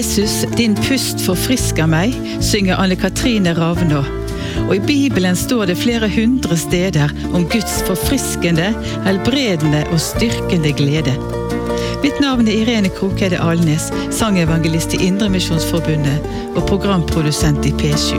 Jesus, din pust forfrisker meg, synger Anne-Katrine Ravnå. Og i Bibelen står det flere hundre steder om Guds forfriskende, helbredende og styrkende glede. Mitt navn er Irene Krokhede Alnes, sangevangelist i Indremisjonsforbundet og programprodusent i P7.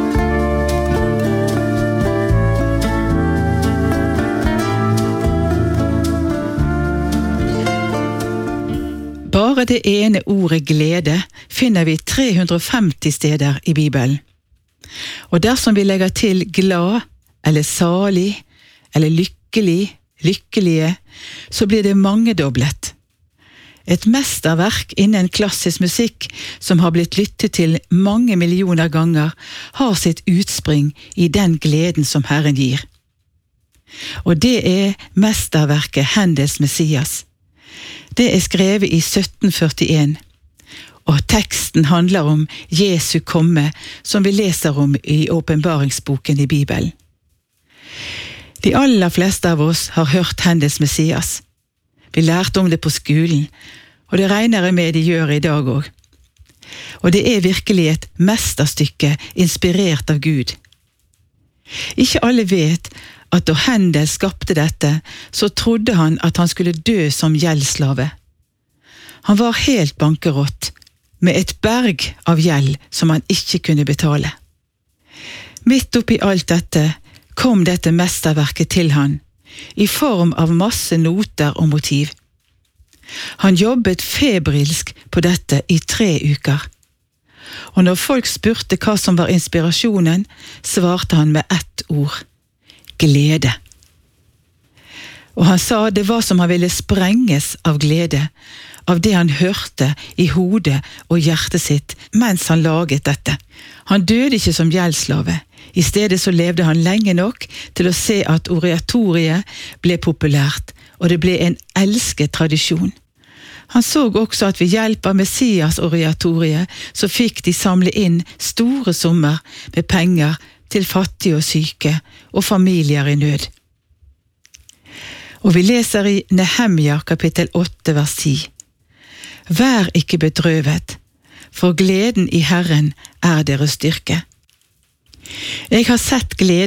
Bare det ene ordet glede finner vi 350 steder i Bibelen. Og dersom vi legger til glad, eller salig, eller lykkelig, lykkelige, så blir det mangedoblet. Et mesterverk innen klassisk musikk som har blitt lyttet til mange millioner ganger, har sitt utspring i den gleden som Herren gir. Og det er mesterverket Händels Messias. Det er skrevet i 1741, og teksten handler om Jesu komme, som vi leser om i åpenbaringsboken i Bibelen. De aller fleste av oss har hørt Händels Messias. Vi lærte om det på skolen, og det regner jeg med de gjør i dag også. Og det er virkelig et mesterstykke inspirert av Gud. Ikke alle vet at da Händel skapte dette, så trodde han at han skulle dø som gjeldslave. Han var helt bankerott, med et berg av gjeld som han ikke kunne betale. Midt oppi alt dette kom dette mesterverket til han, i form av masse noter og motiv. Han jobbet febrilsk på dette i 3 uker. Og når folk spurte hva som var inspirasjonen, svarte han med ett ord: glede. Og han sa det var som han ville sprenges av glede, av det han hørte i hodet og hjertet sitt mens han laget dette. Han døde ikke som gjeldslave. I stedet så levde han lenge nok til å se at oratoriet ble populært, og det ble en elsket tradisjon. Han så også at ved hjelp av Messias-oratoriet så fikk de samle inn store summer med penger til fattige og syke og familier i nød. Og vi leser i Nehemja kapittel 8 vers 10. Vær ikke bedrøvet, for gleden i Herren er deres styrke. Jeg har sett glede